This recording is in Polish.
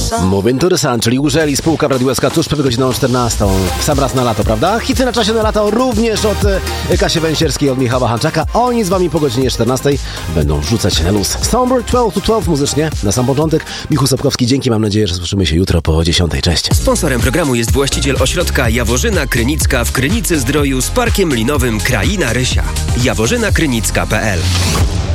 Moving to the Sun, czyli Użeli, spółka w Radiu SK tuż przed godziną 14. W sam raz na lato, prawda? Hity na czasie na lato również od Kasi Węsierskiej, od Michała Hanczaka. Oni z wami po godzinie 14 będą wrzucać na luz. Somber 12 to 12 muzycznie. Na sam początek Michu Sobkowski, dzięki, mam nadzieję, że słyszymy się jutro po 10. Cześć. Sponsorem programu jest właściciel ośrodka Jaworzyna Krynicka w Krynicy Zdroju z Parkiem Linowym Kraina Rysia. jaworzynakrynicka.pl